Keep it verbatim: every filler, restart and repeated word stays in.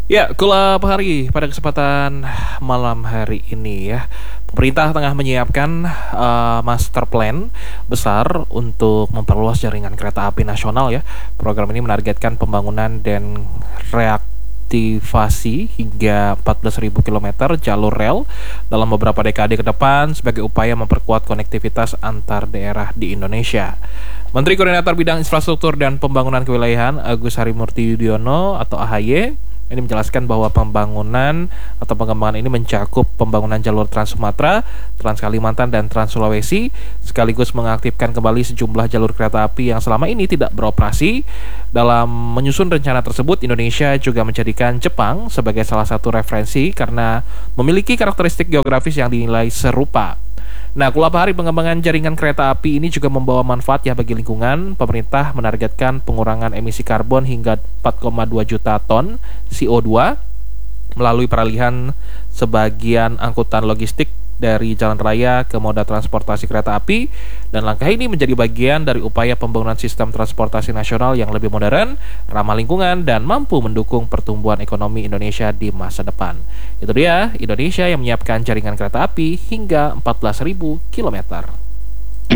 Ya, Kula Bahari pada kesempatan malam hari ini ya, pemerintah tengah menyiapkan uh, master plan besar untuk memperluas jaringan kereta api nasional ya. Program ini menargetkan pembangunan dan reaktivasi hingga empat belas ribu kilometer jalur rel dalam beberapa dekade ke depan sebagai upaya memperkuat konektivitas antar daerah di Indonesia. Menteri Koordinator Bidang Infrastruktur dan Pembangunan Kewilayahan Agus Harimurti Yudhoyono atau A H Y ini menjelaskan bahwa pembangunan atau pengembangan ini mencakup pembangunan jalur Trans Sumatera, Trans Kalimantan, dan Trans Sulawesi, sekaligus mengaktifkan kembali sejumlah jalur kereta api yang selama ini tidak beroperasi. Dalam menyusun rencana tersebut, Indonesia juga menjadikan Jepang sebagai salah satu referensi karena memiliki karakteristik geografis yang dinilai serupa. Nah, Kula Bahari, pengembangan jaringan kereta api ini juga membawa manfaat ya bagi lingkungan. Pemerintah menargetkan pengurangan emisi karbon hingga empat koma dua juta ton C O dua melalui peralihan sebagian angkutan logistik dari jalan raya ke moda transportasi kereta api, dan langkah ini menjadi bagian dari upaya pembangunan sistem transportasi nasional yang lebih modern, ramah lingkungan, dan mampu mendukung pertumbuhan ekonomi Indonesia di masa depan. Itu dia, Indonesia yang menyiapkan jaringan kereta api hingga empat belas ribu kilometer.